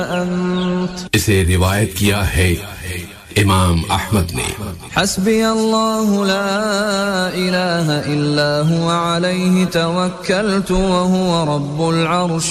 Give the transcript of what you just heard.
इसे रिवायत किया है इमाम अहमद ने। हस्बी अल्लाहु ला इलाहा इल्ला हुवा अलैहि तवक्कलतु व हुवा रब्बुल अर्श